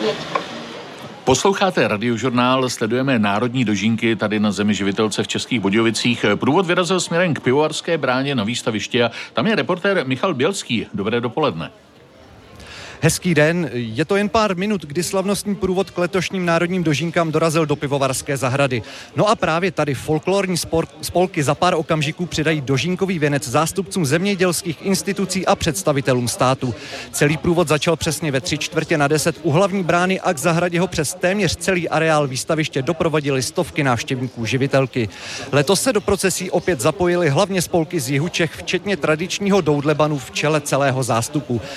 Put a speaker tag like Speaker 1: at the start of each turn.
Speaker 1: Posloucháte Radiožurnál, sledujeme národní dožínky tady na Zemi živitelce v Českých Budějovicích. Průvod vyrazil směrem k Pivovarské bráně na výstaviště a tam je reportér Michal Bělský. Dobré dopoledne.
Speaker 2: Hezký den, je to jen pár minut, kdy slavnostní průvod k letošním národním dožínkám dorazil do Pivovarské zahrady. No a právě tady folklorní spolky za pár okamžiků přidají dožínkový věnec zástupcům zemědělských institucí a představitelům státu. Celý průvod začal přesně ve 9:45 u hlavní brány a k zahradě ho přes téměř celý areál výstaviště doprovodili stovky návštěvníků živitelky. Letos se do procesí opět zapojili hlavně spolky z jihu Čech, včetně tradičního doudlebanu v čele celého zástupu.